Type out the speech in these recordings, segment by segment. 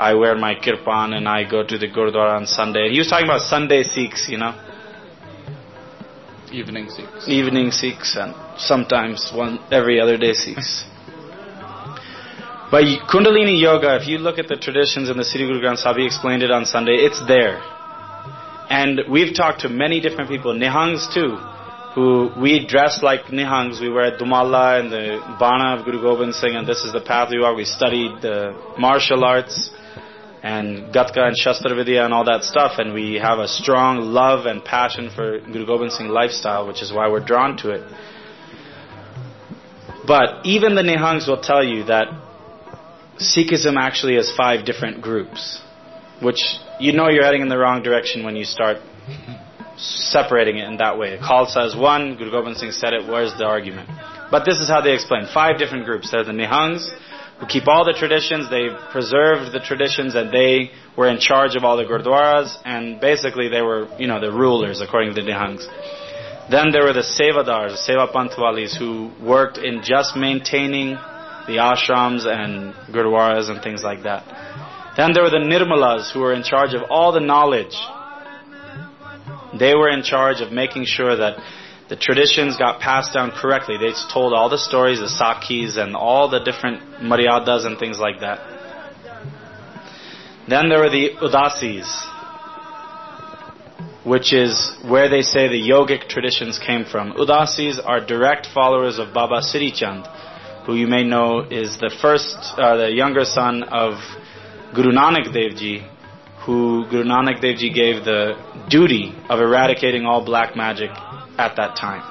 I wear my kirpan and I go to the Gurdwara on Sunday. He was talking about Sunday Sikhs, Evening Sikhs. Evening Sikhs and sometimes every other day Sikhs. But Kundalini Yoga, if you look at the traditions in the Sri Guru Granth Sahib, he explained it on Sunday, it's there. And we've talked to many different people, Nihangs too, who we dress like Nihangs. We wear Dumala and the Bana of Guru Gobind Singh, and this is the path we walk. We studied the martial arts and Gatka and Shastra Vidya and all that stuff, and we have a strong love and passion for Guru Gobind Singh lifestyle, which is why we're drawn to it. But even the Nihangs will tell you that Sikhism actually has 5 different groups, which you're heading in the wrong direction when you start separating it in that way. Khalsa is one, Guru Gobind Singh said it, where's the argument? But this is how they explain. 5 different groups. There's the Nihangs, who keep all the traditions, they preserved the traditions, and they were in charge of all the Gurdwaras, and basically they were, the rulers according to the Nihangs. Then there were the Sevadars, the Seva Pantwalis, who worked in just maintaining the ashrams and Gurdwaras and things like that. Then there were the Nirmalas, who were in charge of all the knowledge. They were in charge of making sure that the traditions got passed down correctly. They told all the stories, the Sakhis and all the different Maryadas and things like that. Then there were the Udasis, which is where they say the yogic traditions came from. Udasis are direct followers of Baba Sri Chand, who you may know is the younger son of Guru Nanak Dev Ji, who Guru Nanak Dev Ji gave the duty of eradicating all black magic at that time.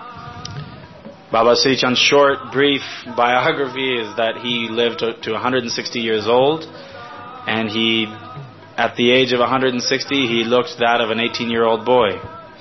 Baba Sri Chand's short, brief biography is that he lived to 160 years old, and at the age of 160, he looked that of an 18-year-old boy.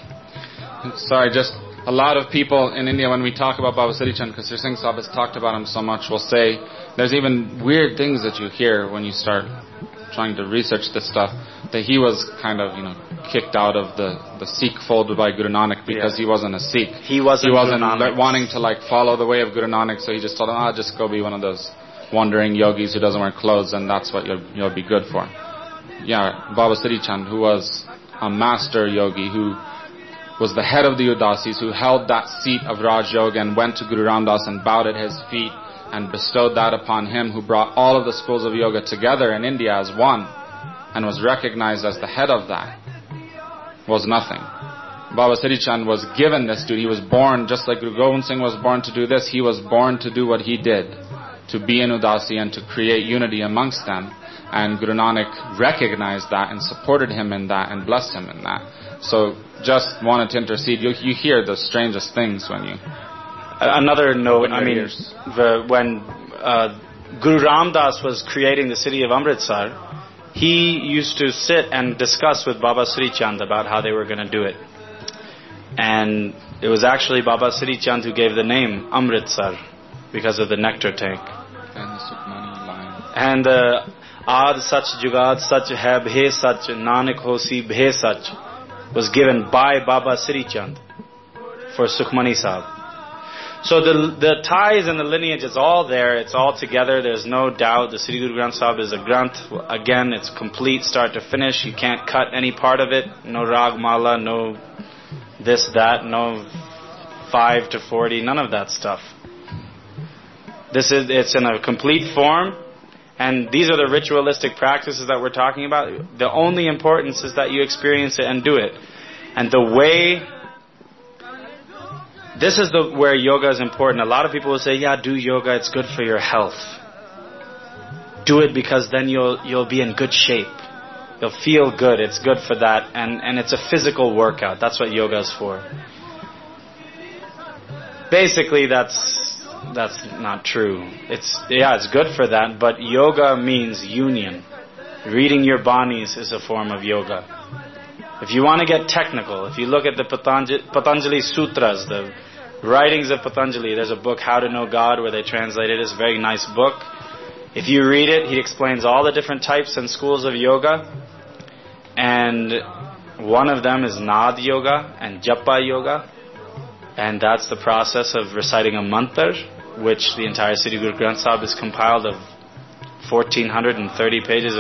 Sorry, just a lot of people in India, when we talk about Baba Sri Chand, because Sri Singh Sahib has talked about him so much, will say there's even weird things that you hear when you start trying to research this stuff, that he was kind of, kicked out of the Sikh fold by Guru Nanak because he wasn't a Sikh. He wasn't wanting to follow the way of Guru Nanak, so he just told him, just go be one of those wandering yogis who doesn't wear clothes, and that's what you'll be good for. Yeah, Baba Sri Chand, who was a master yogi, who was the head of the Udasis, who held that seat of Raj Yoga and went to Guru Ram Das and bowed at his feet and bestowed that upon him, who brought all of the schools of yoga together in India as one and was recognized as the head of that, was nothing. Baba Sri Chand was given this duty. He was born, just like Guru Gobind Singh was born to do this, he was born to do what he did, to be an Udasi and to create unity amongst them. And Guru Nanak recognized that and supported him in that and blessed him in that. So just wanted to intercede. You hear the strangest things when you... Another note, when Guru Ram Das was creating the city of Amritsar, he used to sit and discuss with Baba Sri Chand about how they were going to do it. And it was actually Baba Sri Chand who gave the name Amritsar because of the nectar tank. And the Sukhmani line. And Aad Sach Jugad Sach Hai Bhe Sach Nanak Hosi Bhe Sach was given by Baba Sri Chand for Sukhmani Sahib. So the ties and the lineage is all there, it's all together, there's no doubt. The Sri Guru Granth Sahib is a Granth. Again, it's complete start to finish. You can't cut any part of it. No Rag Mala, no this, that, no 5 to 40, none of that stuff. It's in a complete form, and these are the ritualistic practices that we're talking about. The only importance is that you experience it and do it. And the way... This is where yoga is important. A lot of people will say, do yoga, it's good for your health. Do it because then you'll be in good shape. You'll feel good, it's good for that. And it's a physical workout. That's what yoga is for. Basically, that's not true. It's good for that, but yoga means union. Reading your banis is a form of yoga. If you want to get technical, if you look at the Patanjali Sutras, the writings of Patanjali, there's a book, How to Know God, where they translate it. It's a very nice book. If you read it, he explains all the different types and schools of yoga. And one of them is Nad Yoga and Japa Yoga. And that's the process of reciting a mantra, which the entire Sri Guru Granth Sahib is compiled of 1,430 pages